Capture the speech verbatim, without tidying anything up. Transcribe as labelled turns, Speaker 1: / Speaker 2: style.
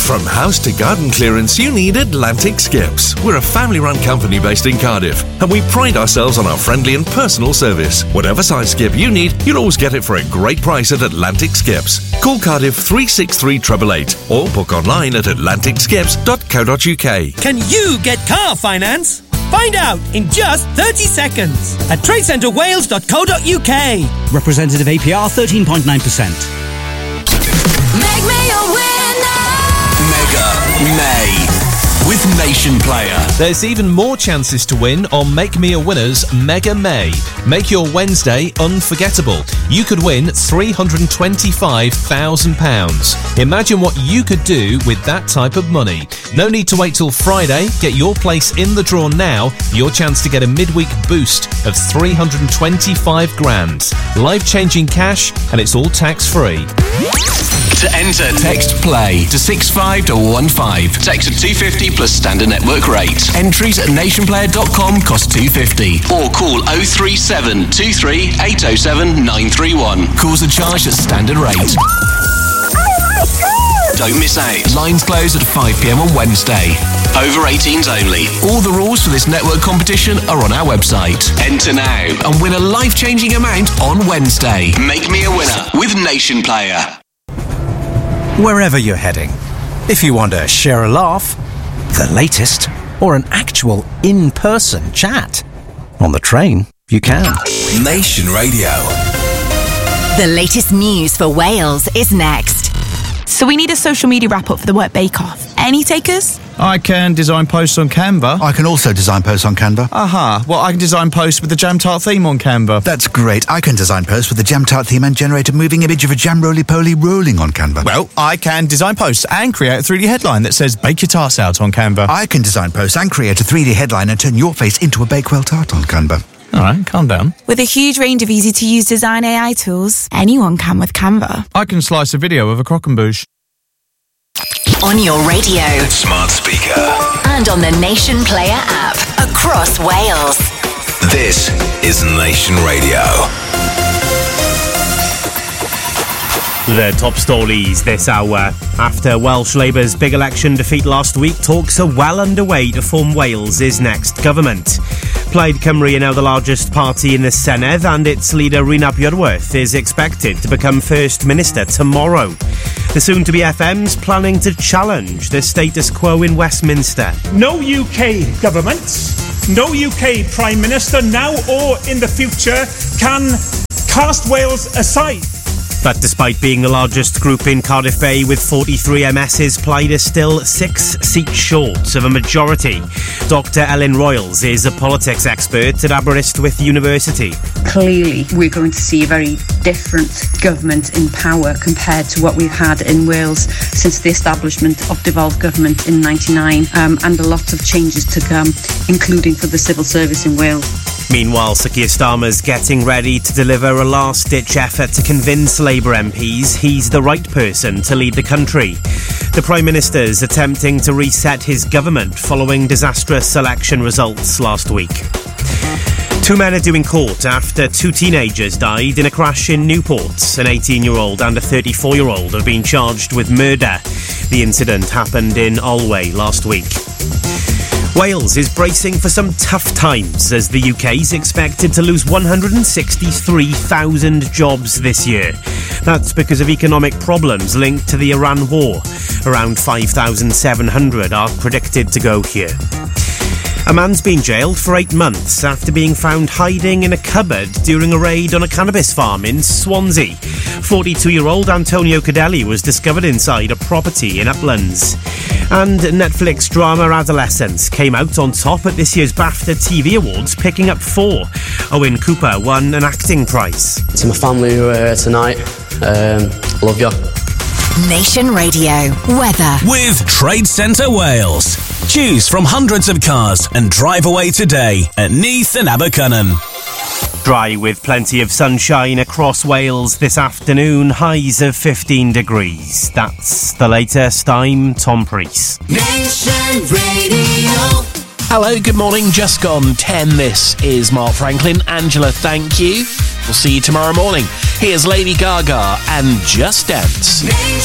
Speaker 1: From house to garden clearance, you need Atlantic Skips. We're a family-run company based in Cardiff, and we pride ourselves on our friendly and personal service. Whatever size skip you need, you'll always get it for a great price at Atlantic Skips. Call Cardiff three six three eight eight eight or book online at atlantic skips dot co dot uk.
Speaker 2: Can you get car finance? Find out in just thirty seconds at trade centre wales dot co dot uk.
Speaker 3: Representative A P R thirteen point nine percent.
Speaker 4: Make me a winner!
Speaker 5: Mega May with Nation Player.
Speaker 6: There's even more chances to win on Make Me a Winner's Mega May. Make your Wednesday unforgettable. You could win three hundred twenty-five thousand pounds. Imagine what you could do with that type of money. No need to wait till Friday. Get your place in the draw now. Your chance to get a midweek boost of three hundred twenty-five grand. Life-changing cash, and it's all tax-free.
Speaker 5: To enter, text PLAY to six five one one five. Text at two fifty plus standard network rate. Entries at nationplayer dot com cost two fifty. Or call oh three seven two three eight oh seven nine three one. Calls are charged at standard rate. Don't miss out. Lines close at five p m on Wednesday. Over eighteens only. All the rules for this network competition are on our website. Enter now and win a life-changing amount on Wednesday. Make me a winner with Nation Player.
Speaker 7: Wherever you're heading, if you want to share a laugh, the latest, or an actual in-person chat, on the train, you can.
Speaker 5: Nation Radio.
Speaker 4: The latest news for Wales is next.
Speaker 8: So we need a social media wrap-up for the Work Bake-Off. Any takers?
Speaker 9: I can design posts on Canva.
Speaker 10: I can also design posts on Canva.
Speaker 9: Aha, well, I can design posts with the Jam Tart theme on Canva.
Speaker 10: That's great. I can design posts with the Jam Tart theme and generate a moving image of a jam roly-poly rolling on Canva.
Speaker 9: Well, I can design posts and create a three D headline that says "Bake your tarts out" on Canva.
Speaker 10: I can design posts and create a three D headline and turn your face into a Bakewell tart on Canva.
Speaker 9: All right, calm down.
Speaker 8: With a huge range of easy-to-use design A I tools, anyone can with Canva.
Speaker 9: I can slice a video of a croquembouche.
Speaker 4: On your radio,
Speaker 5: Smart speaker,
Speaker 4: and on the Nation Player app across Wales.
Speaker 5: This is Nation Radio.
Speaker 11: The top stories this hour. After Welsh Labour's big election defeat last week, talks are well underway to form Wales's next government. Plaid Cymru are now the largest party in the Senedd, and its leader Rhys Bjorwerth is expected to become First Minister tomorrow. The soon-to-be F M's planning to challenge the status quo in Westminster.
Speaker 12: No U K government, no U K Prime Minister now or in the future can cast Wales aside.
Speaker 11: But despite being the largest group in Cardiff Bay with forty-three M Ss, Plaid is still six seats short of a majority. Doctor Ellen Royals is a politics expert at Aberystwyth University.
Speaker 13: Clearly, we're going to see a very different government in power compared to what we've had in Wales since the establishment of devolved government in ninety-nine, um, and a lot of changes to come, including for the civil service in Wales.
Speaker 11: Meanwhile, Sir Keir Starmer's getting ready to deliver a last-ditch effort to convince Labour M Ps he's the right person to lead the country. The Prime Minister's attempting to reset his government following disastrous election results last week. Two men are due in court after two teenagers died in a crash in Newport. An eighteen-year-old and a thirty-four-year-old have been charged with murder. The incident happened in Olway last week. Wales is bracing for some tough times as the U K's expected to lose one hundred sixty-three thousand jobs this year. That's because of economic problems linked to the Iran war. Around five thousand seven hundred are predicted to go here. A man's been jailed for eight months after being found hiding in a cupboard during a raid on a cannabis farm in Swansea. forty-two-year-old Antonio Cadelli was discovered inside a property in Uplands. And Netflix drama Adolescence came out on top at this year's BAFTA T V Awards, picking up four. Owen Cooper won an acting prize.
Speaker 14: To my family who are here tonight, um, love you.
Speaker 4: Nation Radio weather
Speaker 5: with Trade Centre Wales. Choose from hundreds of cars and drive away today at Neath and Abercynon.
Speaker 11: Dry with plenty of sunshine across Wales this afternoon, highs of fifteen degrees. That's the latest. I'm Tom Preece.
Speaker 15: Nation Radio.
Speaker 16: Hello, good morning. Just gone ten. This is Mark Franklin. Angela, thank you. We'll see you tomorrow morning. Here's Lady Gaga and Just Dance.
Speaker 15: Nation.